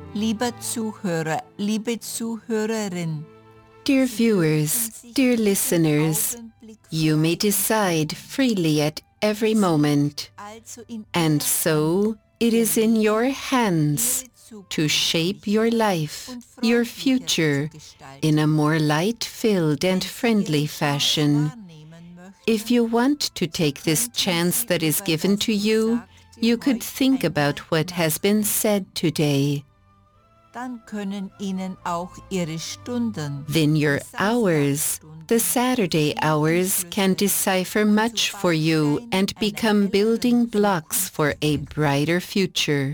Lieber Zuhörer, liebe Zuhörerin, Dear viewers, dear listeners, you may decide freely at every moment, and so it is in your hands to shape your life, your future, in a more light-filled and friendly fashion. If you want to take this chance that is given to you, you could think about what has been said today. Dann können Ihnen auch Ihre Stunden, Then your hours, the Saturday hours, can decipher much for you and become building blocks for a brighter future.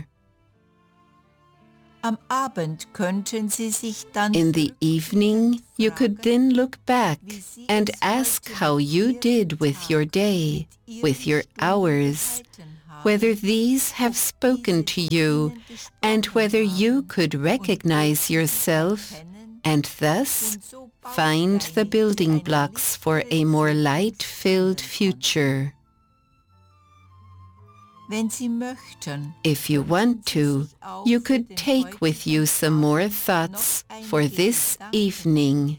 Am Abend könnten Sie sich dann In the evening, you could then look back and ask how you did with your day, with your hours, whether these have spoken to you, and whether you could recognize yourself and thus find the building blocks for a more light-filled future. Wenn Sie möchten, If you want to, you could take with you some more thoughts for this evening.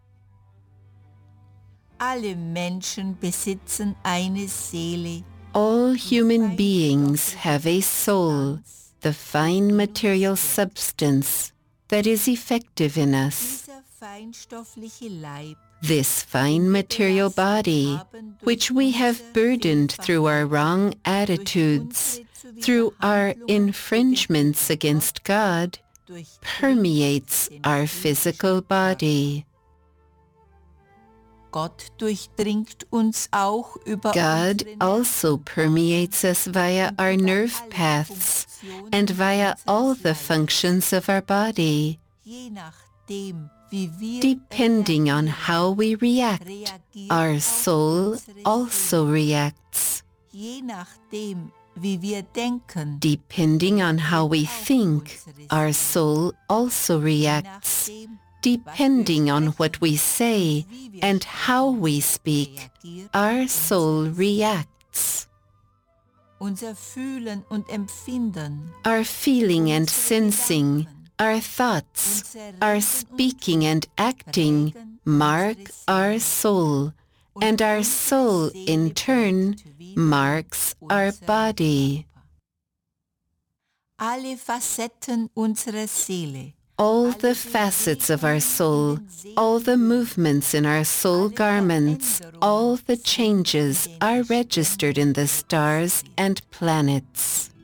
alle Menschen besitzen eine Seele. All human beings have a soul, the fine material substance that is effective in us. Dieser feinstoffliche Leib, This fine material body, which we have burdened through our wrong attitudes, through our infringements against God, permeates our physical body. Gott durchdringt uns auch über God unsere also permeates us via our nerve paths and via all the functions of our body. je nachdem, wie wir Depending on how we react, reagiert our auch soul unsere also reacts. Je nachdem, wie wir denken, Depending on how we think, our soul also reacts. nachdem, Depending on what we say and how we speak, our soul reacts. unser Fühlen und Empfinden, Our feeling and sensing, our thoughts, our speaking and acting mark our soul, and our soul in turn marks our body. alle Facetten unserer Seele, All the facets of our soul, all the movements in our soul garments, all the changes are registered in the stars and planets.